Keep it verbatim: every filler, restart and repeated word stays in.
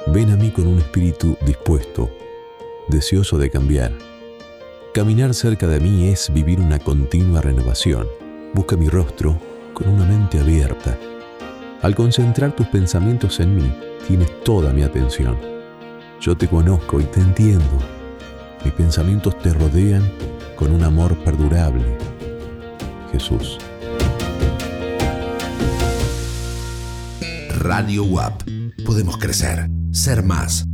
Ven a mí con un espíritu dispuesto, deseoso de cambiar. Caminar cerca de mí es vivir una continua renovación. Busca mi rostro con una mente abierta. Al concentrar tus pensamientos en mí, tienes toda mi atención. Yo te conozco y te entiendo. Mis pensamientos te rodean con un amor perdurable. Jesús. Radio U A P. Podemos crecer, ser más.